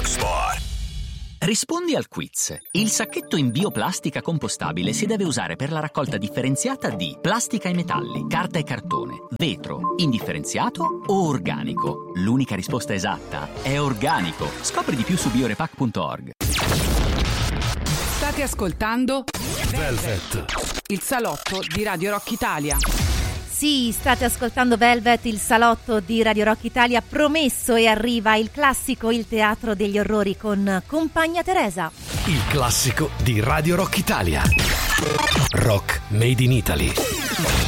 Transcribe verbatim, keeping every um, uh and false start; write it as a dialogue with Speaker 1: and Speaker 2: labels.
Speaker 1: Rock Spot. Rispondi al quiz. Il sacchetto in bioplastica compostabile si deve usare per la raccolta differenziata di plastica e metalli, carta e cartone, vetro, indifferenziato o organico. L'unica risposta esatta è organico. Scopri di più su biorepack punto org.
Speaker 2: State ascoltando
Speaker 3: Velvet,
Speaker 2: il salotto di Radio Rock Italia.
Speaker 4: Sì, state ascoltando Velvet, il salotto di Radio Rock Italia. Promesso, e arriva il classico Il Teatro degli Orrori con Compagna Teresa.
Speaker 3: il classico di Radio Rock Italia. Rock Made in Italy.